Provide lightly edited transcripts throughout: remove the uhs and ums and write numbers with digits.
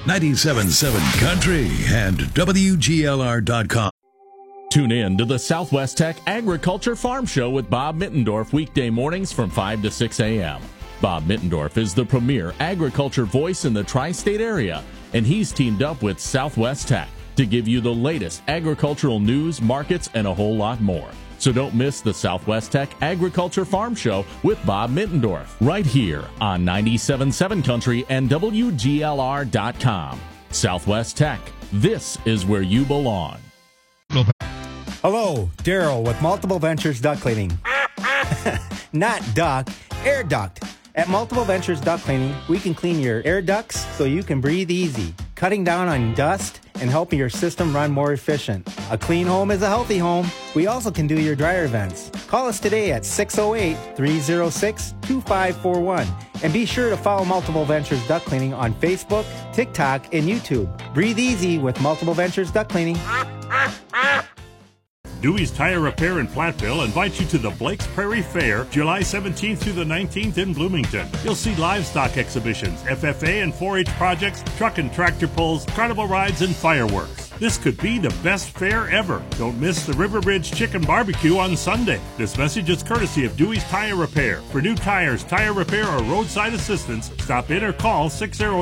97.7 Country and WGLR.com. Tune in to the Southwest Tech Agriculture Farm Show with Bob Mittendorf weekday mornings from 5 to 6 a.m. Bob Mittendorf is the premier agriculture voice in the tri-state area, and he's teamed up with Southwest Tech to give you the latest agricultural news, markets, and a whole lot more. So don't miss the Southwest Tech Agriculture Farm Show with Bob Mittendorf right here on 97.7 Country and WGLR.com. Southwest Tech, this is where you belong. Hello, Daryl with Multiple Ventures Duct Cleaning. Not duct, air duct. At Multiple Ventures Duct Cleaning, we can clean your air ducts so you can breathe easy, cutting down on dust and helping your system run more efficient. A clean home is a healthy home. We also can do your dryer vents. Call us today at 608-306-2541. And be sure to follow Multiple Ventures Duct Cleaning on Facebook, TikTok, and YouTube. Breathe easy with Multiple Ventures Duct Cleaning. Dewey's Tire Repair in Platteville invites you to the Blake's Prairie Fair, July 17th through the 19th in Bloomington. You'll see livestock exhibitions, FFA and 4-H projects, truck and tractor pulls, carnival rides, and fireworks. This could be the best fair ever. Don't miss the River Ridge Chicken Barbecue on Sunday. This message is courtesy of Dewey's Tire Repair. For new tires, tire repair, or roadside assistance, stop in or call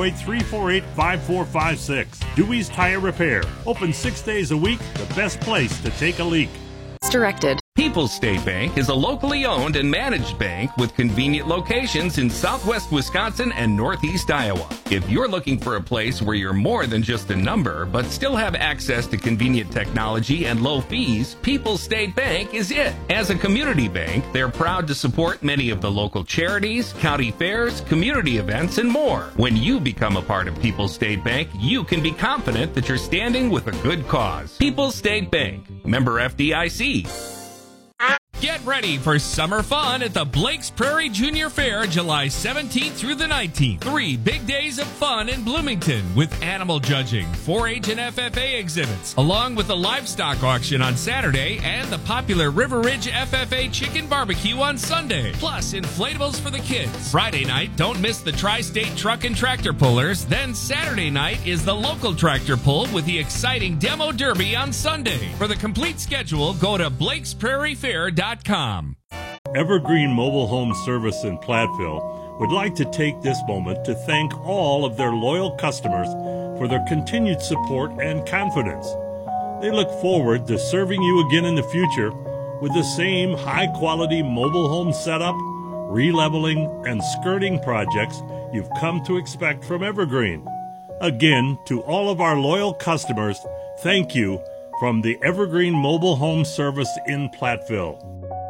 608-348-5456. Dewey's Tire Repair. Open 6 days a week, the best place to take a leak. Directed. People's State Bank is a locally owned and managed bank with convenient locations in southwest Wisconsin and northeast Iowa. If you're looking for a place where you're more than just a number, but still have access to convenient technology and low fees, People's State Bank is it. As a community bank, they're proud to support many of the local charities, county fairs, community events, and more. When you become a part of People's State Bank, you can be confident that you're standing with a good cause. People's State Bank, member FDIC. Get ready for summer fun at the Blake's Prairie Junior Fair, July 17th through the 19th. 3 big days of fun in Bloomington with animal judging, 4-H and FFA exhibits, along with a livestock auction on Saturday and the popular River Ridge FFA Chicken Barbecue on Sunday. Plus, inflatables for the kids. Friday night, don't miss the Tri-State Truck and Tractor Pullers. Then Saturday night is the local tractor pull with the exciting Demo Derby on Sunday. For the complete schedule, go to BlakesPrairieFair.com. Evergreen Mobile Home Service in Platteville would like to take this moment to thank all of their loyal customers for their continued support and confidence. They look forward to serving you again in the future with the same high-quality mobile home setup, releveling, and skirting projects you've come to expect from Evergreen. Again, to all of our loyal customers, thank you from the Evergreen Mobile Home Service in Platteville.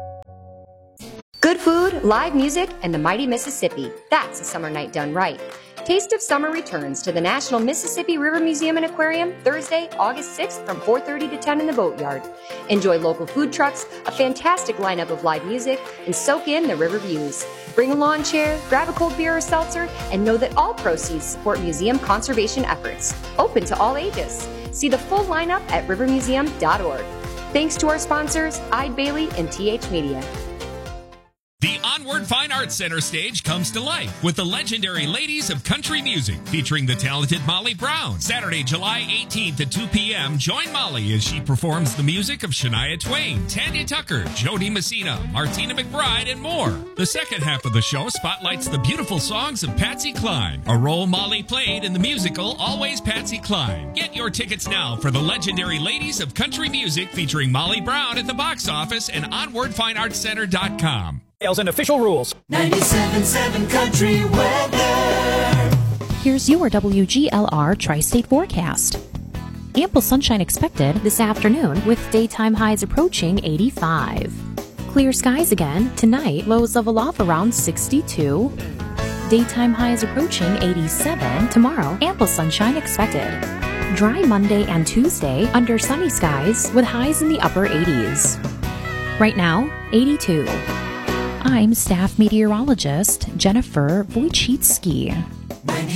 Good food, live music, and the mighty Mississippi. That's a summer night done right. Taste of Summer returns to the National Mississippi River Museum and Aquarium Thursday, August 6th from 4:30 to 10 in the Boatyard. Enjoy local food trucks, a fantastic lineup of live music, and soak in the river views. Bring a lawn chair, grab a cold beer or seltzer, and know that all proceeds support museum conservation efforts. Open to all ages. See the full lineup at rivermuseum.org. Thanks to our sponsors, Ide Bailey and TH Media. The Onward Fine Arts Center stage comes to life with the legendary Ladies of Country Music featuring the talented Molly Brown. Saturday, July 18th at 2 p.m., join Molly as she performs the music of Shania Twain, Tanya Tucker, Jody Messina, Martina McBride, and more. The second half of the show spotlights the beautiful songs of Patsy Cline, a role Molly played in the musical Always Patsy Cline. Get your tickets now for the legendary Ladies of Country Music featuring Molly Brown at the box office and OnwardFineArtsCenter.com. And official rules. 97.7 Country Weather. Here's your WGLR Tri-State forecast. Ample sunshine expected this afternoon with daytime highs approaching 85. Clear skies again tonight, lows level off around 62. Daytime highs approaching 87 tomorrow, ample sunshine expected. Dry Monday and Tuesday under sunny skies with highs in the upper 80s. Right now, 82. I'm staff meteorologist Jennifer Wojcicki.